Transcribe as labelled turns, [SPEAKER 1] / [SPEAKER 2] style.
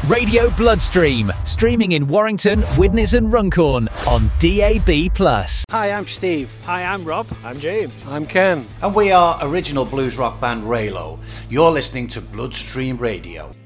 [SPEAKER 1] Radio Bloodstream, streaming in Warrington, Widnes and Runcorn on DAB+.
[SPEAKER 2] Hi, I'm Steve.
[SPEAKER 3] Hi, I'm Rob.
[SPEAKER 4] I'm James.
[SPEAKER 5] I'm Ken.
[SPEAKER 2] And we are original blues rock band Raylo. You're listening to Bloodstream Radio.